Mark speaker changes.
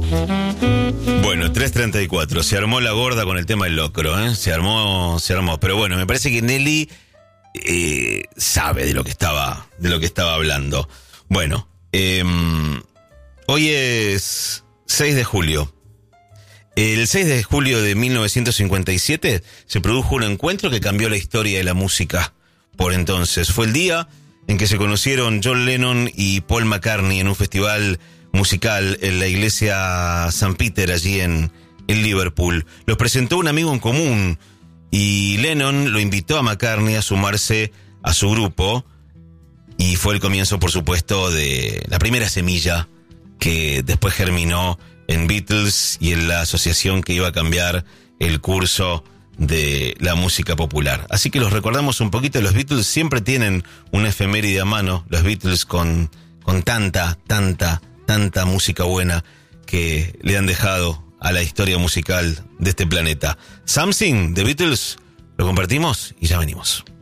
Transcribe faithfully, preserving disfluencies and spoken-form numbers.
Speaker 1: Bueno, tres treinta y cuatro. Se armó la gorda con el tema del locro, ¿eh? Se armó, se armó. Pero bueno, me parece que Nelly eh, sabe de lo que estaba, de lo que estaba hablando. Bueno, eh, hoy es seis de julio. El seis de julio de mil novecientos cincuenta y siete se produjo un encuentro que cambió la historia de la música por entonces. Fue el día en que se conocieron John Lennon y Paul McCartney en un festival musical en la iglesia San Peter, allí en, en Liverpool. Los presentó un amigo en común y Lennon lo invitó a McCartney a sumarse a su grupo y fue el comienzo, por supuesto, de la primera semilla que después germinó en Beatles y en la asociación que iba a cambiar el curso de la música popular. Así que los recordamos un poquito. Los Beatles siempre tienen una efeméride a mano, los Beatles con, con tanta, tanta, tanta música buena que le han dejado a la historia musical de este planeta. Something de Beatles, lo compartimos y ya venimos.